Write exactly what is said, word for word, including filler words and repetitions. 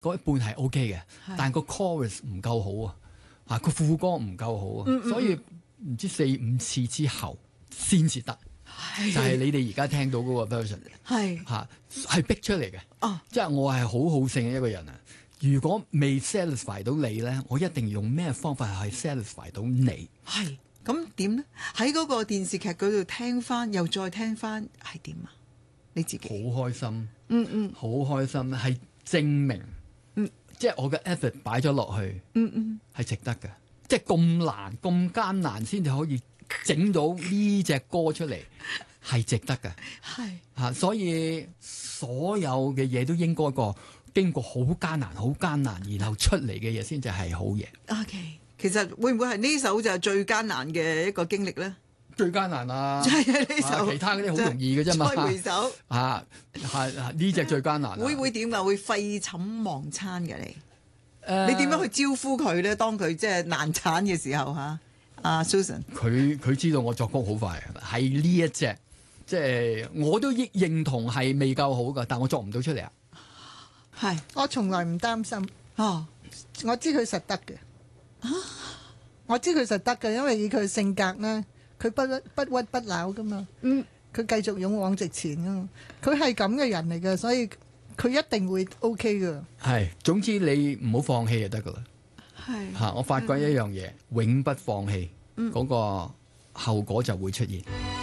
嗰一半係 O K 嘅，但係個 chorus 唔夠好啊，啊個副歌唔夠好啊，嗯嗯所以唔知四五次之後先至得，就係你哋而家聽到嗰個 version 係嚇係逼出嚟嘅，哦，即係我係好好勝嘅一個人啊！如果未 satisfy 到你咧，我一定要用咩方法去 satisfy 到你？ 係咁點咧？喺嗰個電視劇嗰度聽翻，又再聽翻，係點啊？你自己好開心， 嗯嗯， 好開心，係證明，嗯，即係我嘅 effort 擺咗落去，嗯嗯，係值得嘅。即係咁難、咁艱難先至可以整到呢隻歌出嚟，係值得嘅。係嚇、啊，所以所有嘅嘢都應該個經過好艱難、好艱難，然後出嚟嘅嘢先至係好嘢。 OK，其實會唔會係呢首就係最艱難嘅一個經歷咧？最艱難啊！ 係啊，呢首、 啊、其他嗰啲好容易嘅啫嘛。 再回首啊，係呢隻最艱難、啊。 會會點㗎？會廢寢忘餐嘅你？誒，你點樣去招呼佢咧？當佢即係難產嘅時候嚇，阿 Susan， 佢佢知道我作曲好快，係呢一隻，即係我都認認同係未夠好㗎，但我作唔到出嚟啊。 係，我從來唔擔心。哦，我知佢實得嘅。啊，我知佢實得嘅，因為以佢性格咧，佢不不屈不撓噶嘛。嗯，佢繼續勇往直前噶嘛。佢係咁嘅人嚟嘅，所以佢一定會 OK 噶。 係，總之你唔好放棄就得噶啦。係嚇，我發覺一樣嘢，永不放棄，嗰、嗯、個後果就會出現。